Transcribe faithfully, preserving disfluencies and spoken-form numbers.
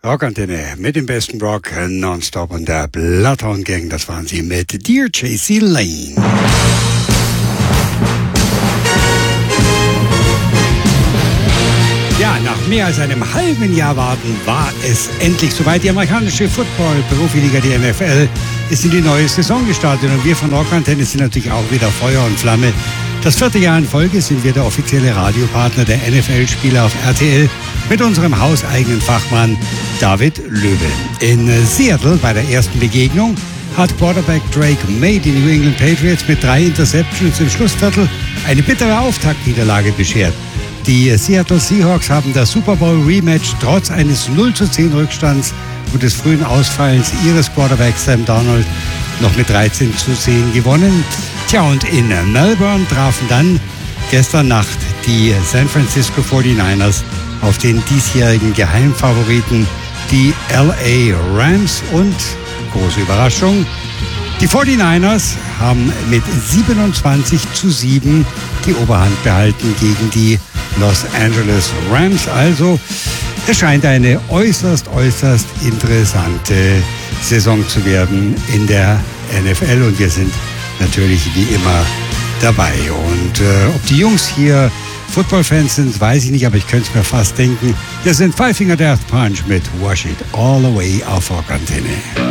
Rockantenne mit dem besten Rock nonstop und der Bloodhound Gang, das waren sie mit Dear Chasey Lane. Ja, nach mehr als einem halben Jahr warten war es endlich soweit. Die amerikanische Football-Profiliga, die N F L, ist in die neue Saison gestartet und wir von Rockantenne sind natürlich auch wieder Feuer und Flamme. Das vierte Jahr in Folge sind wir der offizielle Radiopartner der N F L-Spieler auf R T L mit unserem hauseigenen Fachmann David Löwe. In Seattle bei der ersten Begegnung hat Quarterback Drake May die New England Patriots mit drei Interceptions im Schlussviertel eine bittere Auftaktniederlage beschert. Die Seattle Seahawks haben das Super Bowl Rematch trotz eines null zu zehn Rückstands und des frühen Ausfalls ihres Quarterbacks Sam Darnold noch mit dreizehn zu zehn gewonnen. Tja, und in Melbourne trafen dann gestern Nacht die San Francisco forty-niners auf den diesjährigen Geheimfavoriten, die L A Rams, und große Überraschung, die forty-niners haben mit siebenundzwanzig zu sieben die Oberhand behalten gegen die Los Angeles Rams. Also, es scheint eine äußerst, äußerst interessante Saison zu werden in der N F L und wir sind natürlich wie immer dabei. Und äh, ob die Jungs hier Football-Fans sind, weiß ich nicht, aber ich könnte es mir fast denken. Wir sind Five Finger Death Punch mit Wash It All Away auf Rockantenne.